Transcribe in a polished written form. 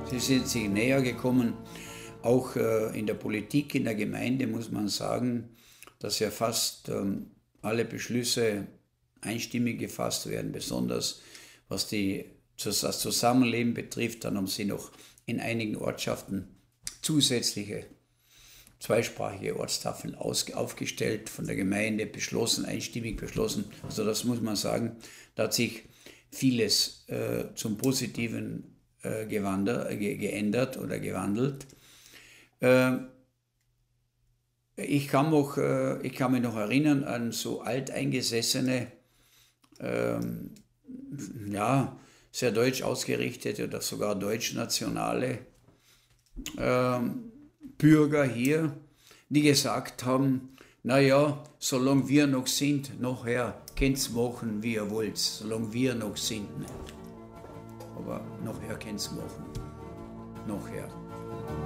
Sie sind sich näher gekommen. Auch in der Politik, in der Gemeinde muss man sagen, dass ja fast alle Beschlüsse einstimmig gefasst werden, besonders was das Zusammenleben betrifft. Dann haben sie noch in einigen Ortschaften zusätzliche zweisprachige Ortstafeln aufgestellt, von der Gemeinde beschlossen, einstimmig beschlossen. Also das muss man sagen, da hat sich vieles zum Positiven geändert oder gewandelt. Ich kann mich noch erinnern an so alteingesessene, sehr deutsch ausgerichtete oder sogar deutschnationale Bürger hier, die gesagt haben, naja, solange wir noch sind, nachher könnt's machen, wie ihr wollt, solange wir noch sind. Nicht. Aber nachher könnt's machen. Nachher.